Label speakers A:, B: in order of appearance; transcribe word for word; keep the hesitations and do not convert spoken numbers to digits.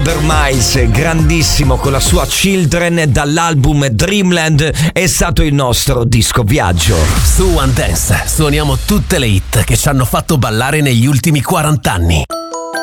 A: Robert Miles, grandissimo con la sua Children dall'album Dreamland, è stato il nostro disco viaggio.
B: Su One Dance suoniamo tutte le hit che ci hanno fatto ballare negli ultimi quaranta anni.